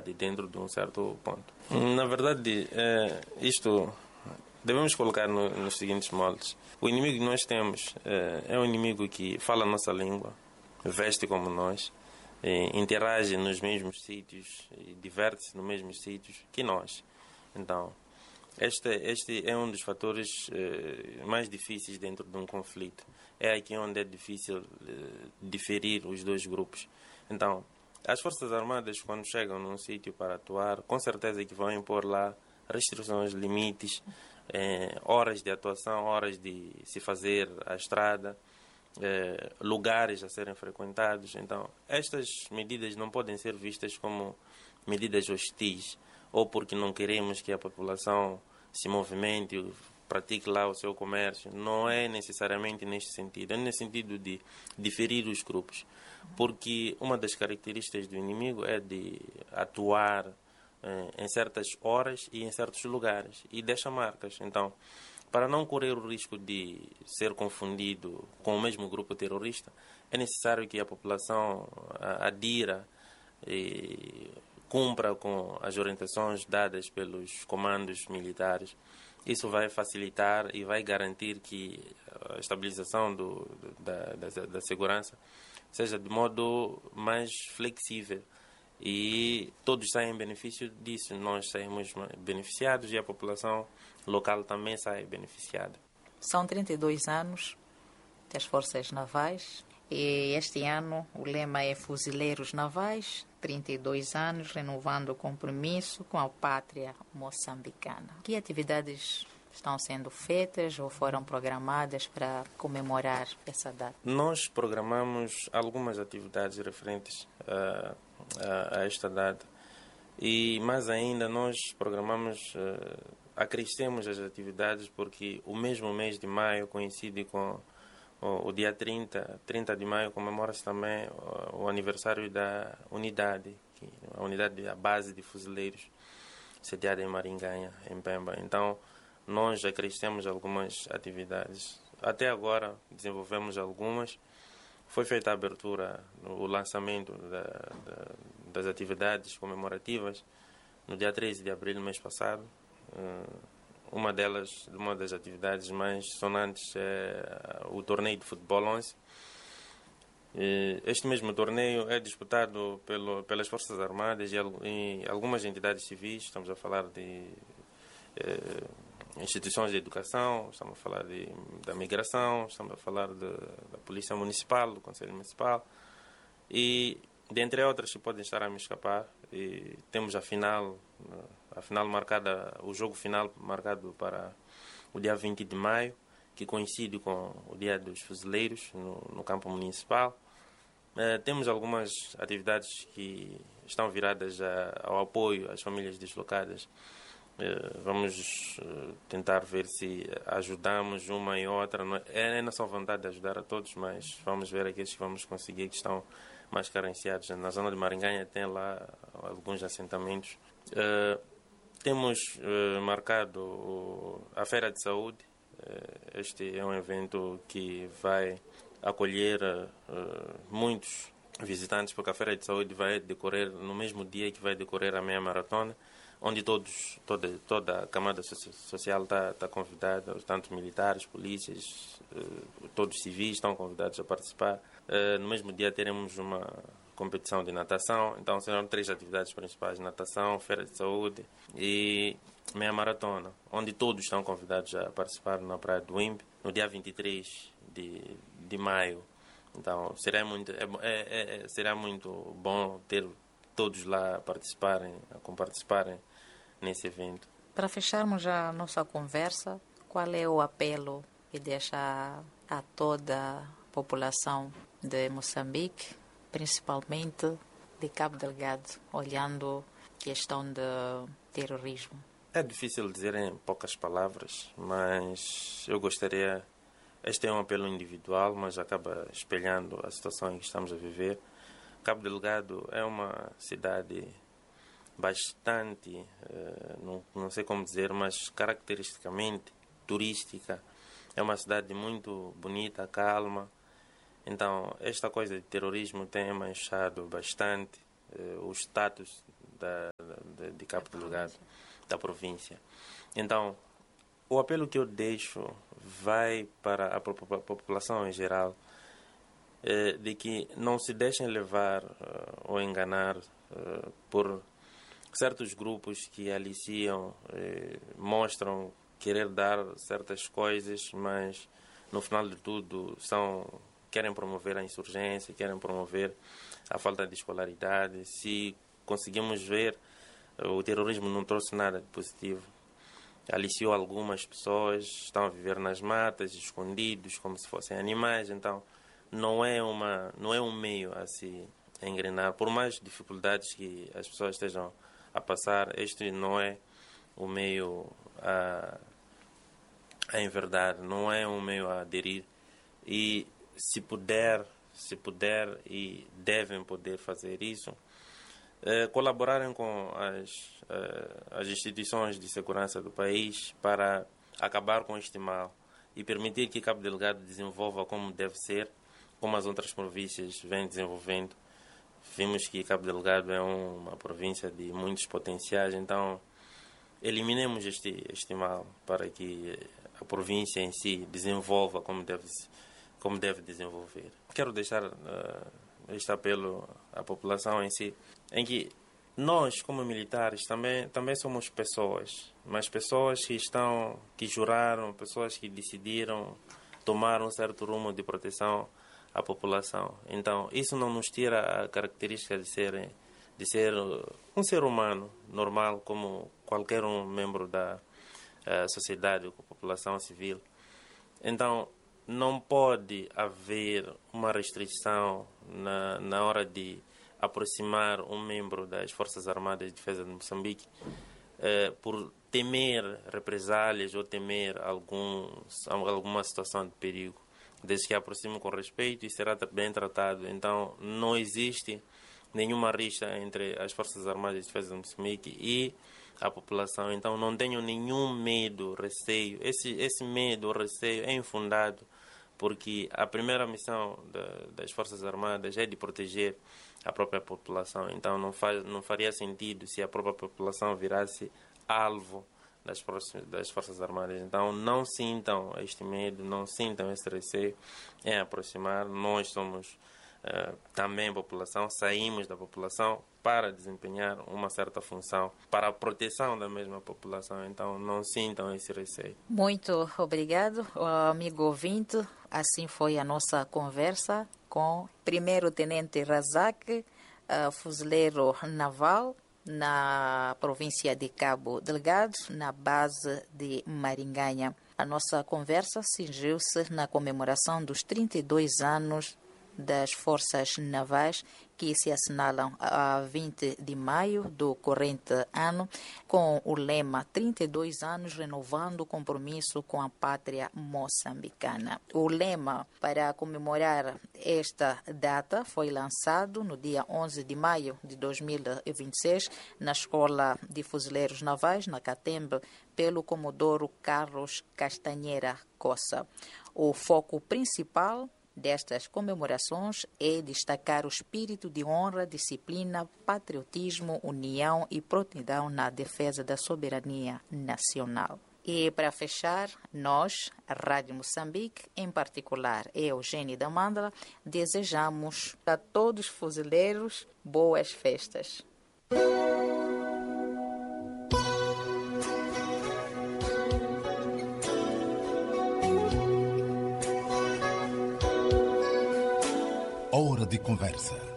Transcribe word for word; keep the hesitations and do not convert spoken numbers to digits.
sociedade dentro de um certo ponto. Na verdade, é, isto devemos colocar no, nos seguintes moldes. O inimigo que nós temos é, é um inimigo que fala a nossa língua, veste como nós, é, interage nos mesmos sítios, diverte-se nos mesmos sítios que nós. Então, Este, este é um dos fatores eh, mais difíceis dentro de um conflito. É aqui onde é difícil eh, diferir os dois grupos. Então, as Forças Armadas, quando chegam num sítio para atuar, com certeza que vão impor lá restrições, limites, eh, horas de atuação, horas de se fazer a estrada, eh, lugares a serem frequentados. Então, estas medidas não podem ser vistas como medidas hostis, ou porque não queremos que a população se movimente, pratique lá o seu comércio. Não é necessariamente neste sentido, é nesse sentido de diferir os grupos, porque uma das características do inimigo é de atuar eh, em certas horas e em certos lugares, e deixa marcas. Então, para não correr o risco de ser confundido com o mesmo grupo terrorista, é necessário que a população adira e cumpra com as orientações dadas pelos comandos militares. Isso vai facilitar e vai garantir que a estabilização do, da, da, da segurança seja de modo mais flexível e todos saem em benefício disso. Nós saímos beneficiados e a população local também sai beneficiada. São trinta e dois anos das Forças Navais e este ano o lema é Fuzileiros Navais, trinta e dois anos, renovando o compromisso com a pátria moçambicana. Que atividades estão sendo feitas ou foram programadas para comemorar essa data? Nós programamos algumas atividades referentes a, a, a esta data e mais ainda nós programamos, uh, acrescemos as atividades porque o mesmo mês de maio coincide com o, o dia trinta, trinta de maio, comemora-se também o, o aniversário da unidade, que, a unidade, a base de fuzileiros sediada em Maringanha, em Pemba. Então, nós acrescemos algumas atividades. Até agora, desenvolvemos algumas. Foi feita a abertura, o lançamento da, da, das atividades comemorativas no dia treze de abril do mês passado. Uma delas, uma das atividades mais sonantes é o torneio de futebol onze. Este mesmo torneio é disputado pelo, pelas Forças Armadas e, e algumas entidades civis. Estamos a falar de eh, instituições de educação, estamos a falar de, da migração, estamos a falar de, da Polícia Municipal, do Conselho Municipal e, dentre outras, que podem estar a me escapar. E temos a final, a final marcada, o jogo final marcado para o dia vinte de maio, que coincide com o dia dos fuzileiros no, no campo municipal. Uh, temos algumas atividades que estão viradas a, ao apoio às famílias deslocadas. Uh, vamos uh, tentar ver se ajudamos uma e outra. Não é, é nossa vontade de ajudar a todos, mas vamos ver aqueles que vamos conseguir que estão mais carenciados. Na zona de Maringanha tem lá alguns assentamentos. Uh, temos uh, marcado o, a Feira de Saúde. Uh, este é um evento que vai acolher uh, muitos visitantes, porque a Feira de Saúde vai decorrer no mesmo dia que vai decorrer a meia maratona, onde todos, toda, toda a camada social está tá convidada, tanto militares, polícias, uh, todos civis estão convidados a participar. Uh, no mesmo dia teremos uma competição de natação, então serão três atividades principais: natação, Feira de Saúde e meia maratona, onde todos estão convidados a participar na Praia do Imbe, no dia vinte e três de, de maio. Então será muito, é, é, é, será muito bom ter todos lá a participarem, a participarem nesse evento. Para fecharmos a nossa conversa, qual é o apelo que deixa a toda a população de Moçambique, principalmente de Cabo Delgado, olhando a questão do terrorismo? É difícil dizer em poucas palavras, mas eu gostaria... Este é um apelo individual, mas acaba espelhando a situação em que estamos a viver. Cabo Delgado é uma cidade bastante, não, não sei como dizer, mas caracteristicamente turística. É uma cidade muito bonita, calma. Então, esta coisa de terrorismo tem manchado bastante o status da, de, de Cabo Delgado, da província. Então, o apelo que eu deixo vai para a população em geral, eh, de que não se deixem levar uh, ou enganar uh, por certos grupos que aliciam, eh, mostram querer dar certas coisas, mas no final de tudo são, querem promover a insurgência, querem promover a falta de escolaridade. Se conseguimos ver, o terrorismo não trouxe nada de positivo. Aliciou algumas pessoas, estão a viver nas matas, escondidos, como se fossem animais. Então, não é, uma, não é um meio a se engrenar. Por mais dificuldades que as pessoas estejam a passar, este não é o meio a, a em verdade, não é um meio a aderir. E se puder, se puder e devem poder fazer isso, eh, colaborarem com as, eh, as instituições de segurança do país para acabar com este mal e permitir que Cabo Delgado desenvolva como deve ser, como as outras províncias vêm desenvolvendo. Vimos que Cabo Delgado é uma província de muitos potenciais, então eliminemos este, este mal para que a província em si desenvolva como deve, como deve desenvolver. Quero deixar uh, este apelo à população em si, em que nós, como militares, também, também somos pessoas, mas pessoas que estão, que juraram, pessoas que decidiram tomar um certo rumo de proteção à população. Então, isso não nos tira a característica de ser, de ser um ser humano normal, como qualquer um membro da uh, sociedade ou população civil. Então, não pode haver uma restrição na, na hora de aproximar um membro das Forças Armadas de Defesa de Moçambique uh, por temer represálias ou temer alguns, alguma situação de perigo. Desde que aproxime com respeito e será bem tratado. Então, não existe nenhuma rixa entre as Forças Armadas de Defesa de Moçambique e a população. Então, não tenho nenhum medo, receio. Esse, esse medo, receio é infundado, porque a primeira missão da, das Forças Armadas é de proteger a própria população. Então, não, faz, não faria sentido se a própria população virasse alvo Das, próximas, das Forças Armadas. Então, não sintam este medo, não sintam este receio em aproximar. Nós somos uh, também população, saímos da população para desempenhar uma certa função, para a proteção da mesma população. Então, não sintam esse receio. Muito obrigado, amigo ouvinte. Assim foi a nossa conversa com o primeiro-tenente Razak, uh, fuzileiro naval, na província de Cabo Delgado, na base de Maringanha. A nossa conversa cingiu-se na comemoração dos trinta e dois anos das Forças Navais, que se assinalam a vinte de maio do corrente ano, com o lema trinta e dois anos renovando o compromisso com a pátria moçambicana. O lema para comemorar esta data foi lançado no dia onze de maio de dois mil e vinte e seis na Escola de Fuzileiros Navais, na Catembe, pelo Comodoro Carlos Castanheira Coça. O foco principal destas comemorações é destacar o espírito de honra, disciplina, patriotismo, união e prontidão na defesa da soberania nacional. E para fechar, nós, a Rádio Moçambique, em particular eu, Eugênio da Mandala, desejamos a todos os fuzileiros boas festas. Hora de conversa.